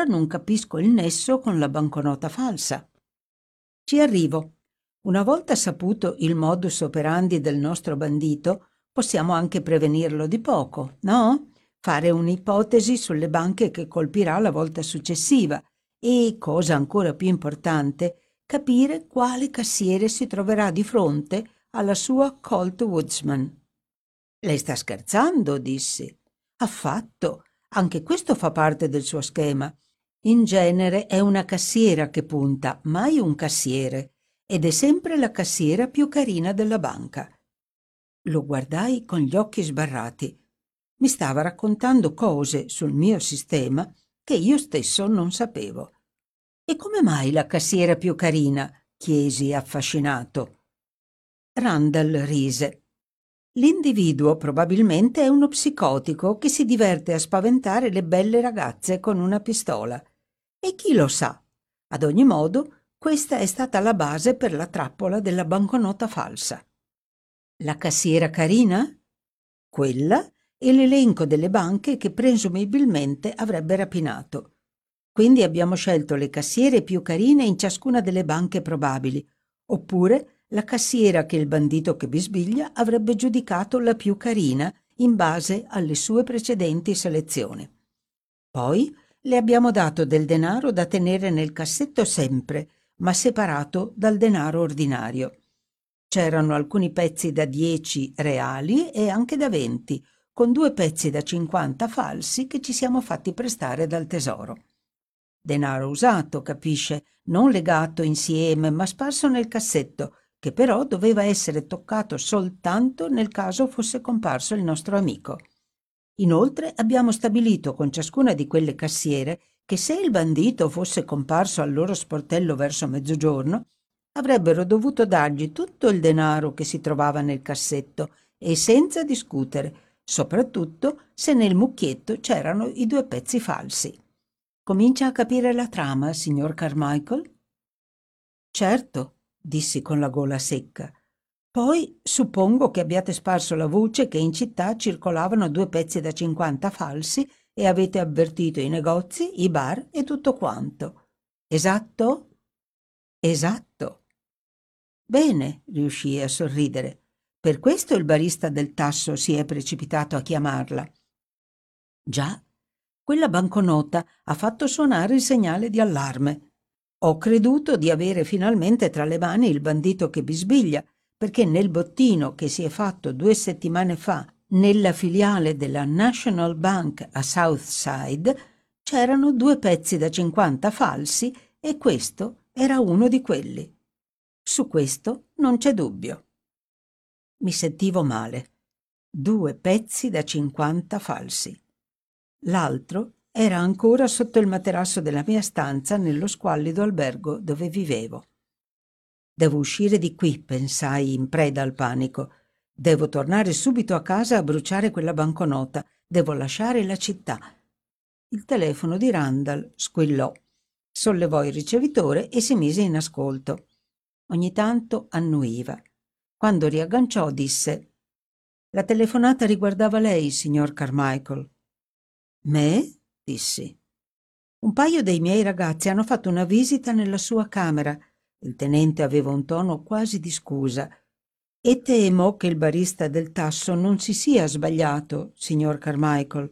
ancora non capisco il nesso con la banconota falsa. Ci arrivo. Una volta saputo il modus operandi del nostro bandito, possiamo anche prevenirlo di poco, no? Fare un'ipotesi sulle banche che colpirà la volta successiva e, cosa ancora più importante, capire quale cassiere si troverà di fronte alla sua Colt Woodsman. Lei sta scherzando, dissi. Affatto. Anche questo fa parte del suo schema. In genere è una cassiera che punta, mai un cassiere, ed è sempre la cassiera più carina della banca. Lo guardai con gli occhi sbarrati. Mi stava raccontando cose sul mio sistema che io stesso non sapevo. E come mai la cassiera più carina? Chiesi affascinato. Randall rise. L'individuo probabilmente è uno psicotico che si diverte a spaventare le belle ragazze con una pistola. E chi lo sa? Ad ogni modo, questa è stata la base per la trappola della banconota falsa. La cassiera carina? Quella e l'elenco delle banche che presumibilmente avrebbe rapinato. Quindi abbiamo scelto le cassiere più carine in ciascuna delle banche probabili, oppure la cassiera che il bandito che bisbiglia avrebbe giudicato la più carina in base alle sue precedenti selezioni. Poi le abbiamo dato del denaro da tenere nel cassetto sempre, ma separato dal denaro ordinario. C'erano alcuni pezzi da 10 reali e anche da 20, con 2 pezzi da 50 falsi che ci siamo fatti prestare dal tesoro. Denaro usato, capisce, non legato insieme, ma sparso nel cassetto, che però doveva essere toccato soltanto nel caso fosse comparso il nostro amico. Inoltre abbiamo stabilito con ciascuna di quelle cassiere che se il bandito fosse comparso al loro sportello verso mezzogiorno, avrebbero dovuto dargli tutto il denaro che si trovava nel cassetto e senza discutere, soprattutto se nel mucchietto c'erano i 2 pezzi falsi. Comincia a capire la trama, signor Carmichael? Certo, dissi con la gola secca. Poi suppongo che abbiate sparso la voce che in città circolavano 2 pezzi da 50 falsi e avete avvertito i negozi, i bar e tutto quanto. Esatto? Esatto. Bene, riuscii a sorridere. Per questo il barista del tasso si è precipitato a chiamarla. Già, quella banconota ha fatto suonare il segnale di allarme. Ho creduto di avere finalmente tra le mani il bandito che bisbiglia, perché nel bottino che si è fatto 2 settimane fa nella filiale della National Bank a Southside c'erano 2 pezzi da 50 falsi e questo era uno di quelli. Su questo non c'è dubbio. Mi sentivo male. 2 pezzi da 50 falsi. L'altro era ancora sotto il materasso della mia stanza nello squallido albergo dove vivevo. Devo uscire di qui, pensai in preda al panico. Devo tornare subito a casa a bruciare quella banconota. Devo lasciare la città. Il telefono di Randall squillò. Sollevò il ricevitore e si mise in ascolto. Ogni tanto annuiva. Quando riagganciò disse: «La telefonata riguardava lei, signor Carmichael». «Me?» dissi. «Un paio dei miei ragazzi hanno fatto una visita nella sua camera». Il tenente aveva un tono quasi di scusa. «E temo che il barista del tasso non si sia sbagliato, signor Carmichael».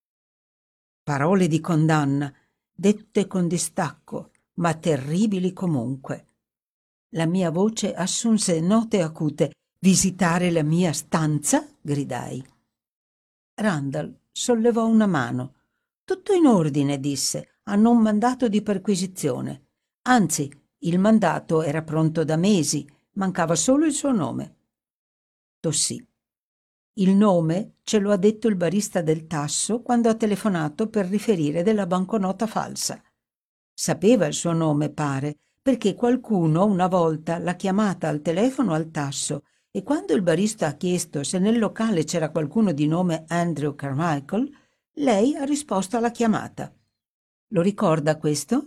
Parole di condanna, dette con distacco, ma terribili comunque. La mia voce assunse note acute. «Visitare la mia stanza?» gridai. Randall sollevò una mano. «Tutto in ordine», disse. «Hanno un mandato di perquisizione. Anzi, il mandato era pronto da mesi, mancava solo il suo nome». Tossì. «Il nome ce lo ha detto il barista del tasso quando ha telefonato per riferire della banconota falsa. Sapeva il suo nome, pare, perché qualcuno una volta l'ha chiamata al telefono al tasso e quando il barista ha chiesto se nel locale c'era qualcuno di nome Andrew Carmichael, lei ha risposto alla chiamata. Lo ricorda questo?»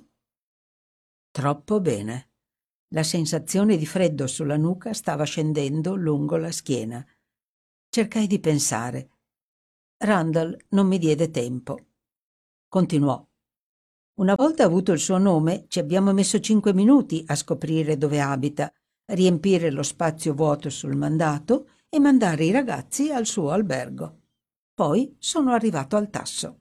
Troppo bene. La sensazione di freddo sulla nuca stava scendendo lungo la schiena. Cercai di pensare. Randall non mi diede tempo. Continuò. Una volta avuto il suo nome, ci abbiamo messo 5 minuti a scoprire dove abita, riempire lo spazio vuoto sul mandato e mandare i ragazzi al suo albergo. Poi sono arrivato al tasso.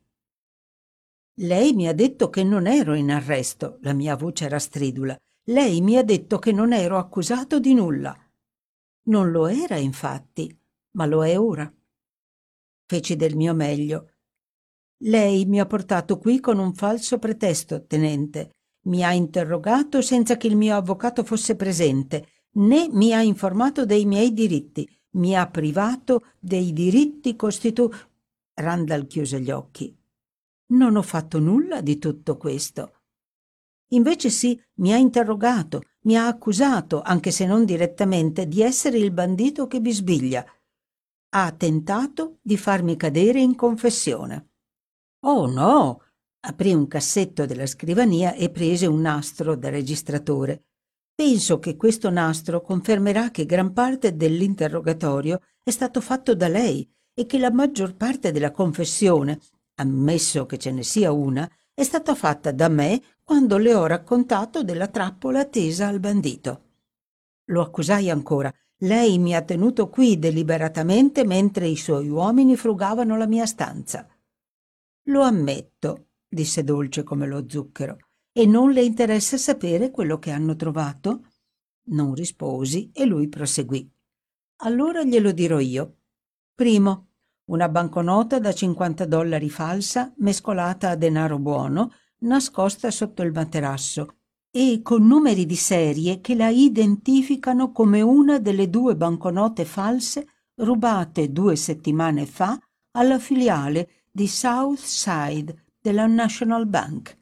Lei mi ha detto che non ero in arresto, la mia voce era stridula. Lei mi ha detto che non ero accusato di nulla. Non lo era, infatti, ma lo è ora. Feci del mio meglio. Lei mi ha portato qui con un falso pretesto, tenente. Mi ha interrogato senza che il mio avvocato fosse presente, né mi ha informato dei miei diritti. Mi ha privato dei diritti Randall chiuse gli occhi. Non ho fatto nulla di tutto questo. Invece sì, mi ha interrogato, mi ha accusato, anche se non direttamente, di essere il bandito che bisbiglia. Ha tentato di farmi cadere in confessione. Oh no! Aprì un cassetto della scrivania e prese un nastro da registratore. Penso che questo nastro confermerà che gran parte dell'interrogatorio è stato fatto da lei e che la maggior parte della confessione, ammesso che ce ne sia una, è stata fatta da me quando le ho raccontato della trappola tesa al bandito. Lo accusai ancora. Lei mi ha tenuto qui deliberatamente mentre i suoi uomini frugavano la mia stanza. Lo ammetto, disse dolce come lo zucchero. E non le interessa sapere quello che hanno trovato? Non risposi e lui proseguì. Allora glielo dirò io. Primo, una banconota da $50 falsa, mescolata a denaro buono, nascosta sotto il materasso e con numeri di serie che la identificano come una delle 2 banconote false rubate 2 settimane fa alla filiale di South Side della National Bank.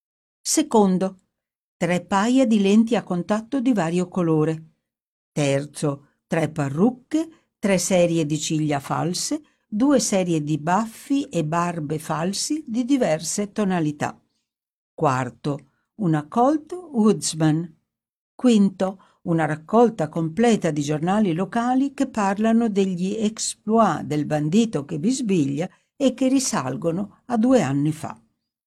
Secondo, 3 paia di lenti a contatto di vario colore. Terzo, 3 parrucche, 3 serie di ciglia false, 2 serie di baffi e barbe falsi di diverse tonalità. Quarto, una Colt Woodsman. Quinto, una raccolta completa di giornali locali che parlano degli exploit del bandito che bisbiglia e che risalgono a 2 anni fa.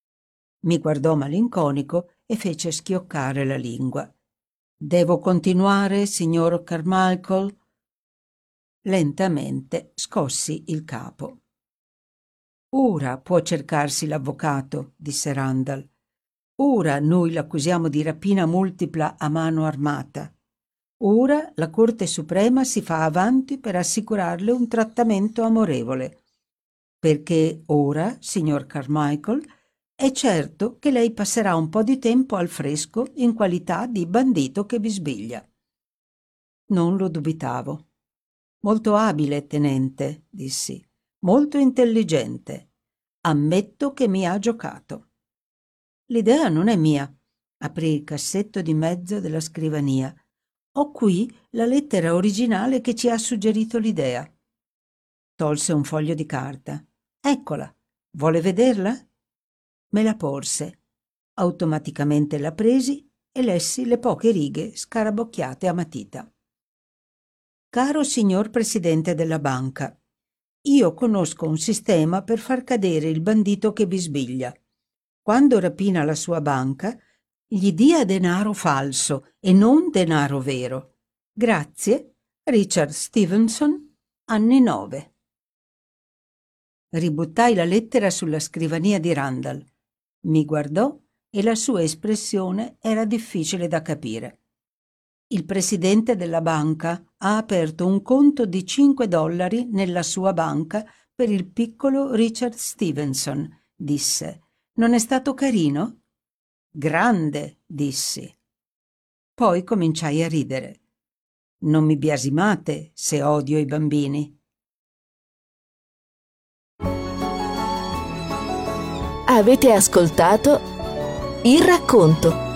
Mi guardò malinconico e fece schioccare la lingua. Devo continuare, signor Carmichael? Lentamente scossi il capo. Ora può cercarsi l'avvocato, disse Randall. Ora noi l'accusiamo di rapina multipla a mano armata. Ora la Corte Suprema si fa avanti per assicurarle un trattamento amorevole. Perché ora, signor Carmichael, è certo che lei passerà un po' di tempo al fresco in qualità di bandito che bisbiglia. Non lo dubitavo. Molto abile, tenente, dissi. Molto intelligente. Ammetto che mi ha giocato. L'idea non è mia. Aprì il cassetto di mezzo della scrivania. Ho qui la lettera originale che ci ha suggerito l'idea. Tolse un foglio di carta. Eccola. Vuole vederla? Me la porse. Automaticamente la presi e lessi le poche righe scarabocchiate a matita. Caro signor Presidente della banca, io conosco un sistema per far cadere il bandito che bisbiglia. Quando rapina la sua banca, gli dia denaro falso e non denaro vero. Grazie, Richard Stevenson, anni 9. Ributtai la lettera sulla scrivania di Randall. Mi guardò e la sua espressione era difficile da capire. Il presidente della banca ha aperto un conto di $5 nella sua banca per il piccolo Richard Stevenson, disse. Non è stato carino? Grande, dissi. Poi cominciai a ridere. Non mi biasimate se odio i bambini. Avete ascoltato Il racconto.